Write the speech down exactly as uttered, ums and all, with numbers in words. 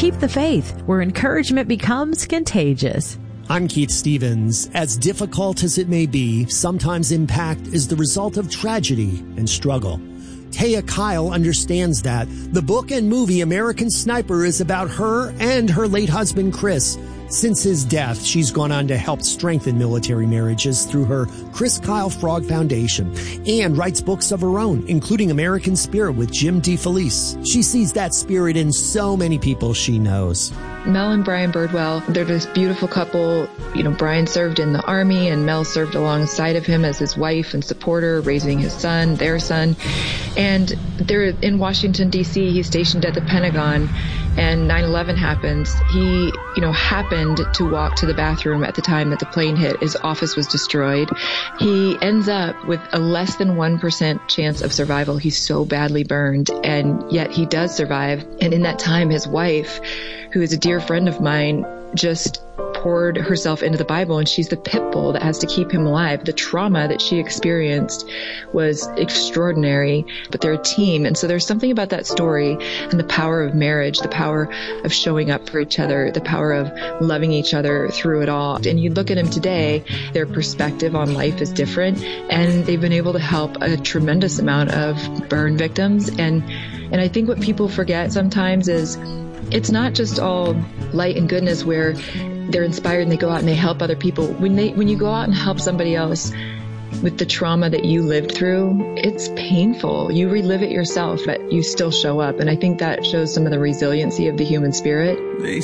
Keep the faith, where encouragement becomes contagious. I'm Keith Stevens. As difficult as it may be, sometimes impact is the result of tragedy and struggle. Taya Kyle understands that. The book and movie American Sniper is about her and her late husband, Chris. Since his death, she's gone on to help strengthen military marriages through her Chris Kyle Frog Foundation and writes books of her own, including American Spirit with Jim DeFelice. She sees that spirit in so many people she knows. Mel and Brian Birdwell, they're this beautiful couple. You know, Brian served in the Army and Mel served alongside of him as his wife and supporter, raising his son, their son. And they're in Washington, D C He's stationed at the Pentagon, and nine eleven happens. He, you know, happened to walk to the bathroom at the time that the plane hit. His office was destroyed. He ends up with a less than one percent chance of survival. He's so badly burned, and yet he does survive. And in that time, his wife, who is a dear friend of mine, just poured herself into the Bible, and she's the pit bull that has to keep him alive. The trauma that she experienced was extraordinary, but they're a team. And so there's something about that story and the power of marriage, the power of showing up for each other, the power of loving each other through it all. And you look at them today, their perspective on life is different, and they've been able to help a tremendous amount of burn victims. And, and I think what people forget sometimes is it's not just all light and goodness where they're inspired and they go out and they help other people. When they, when you go out and help somebody else with the trauma that you lived through, it's painful. You relive it yourself, but you still show up. And I think that shows some of the resiliency of the human spirit.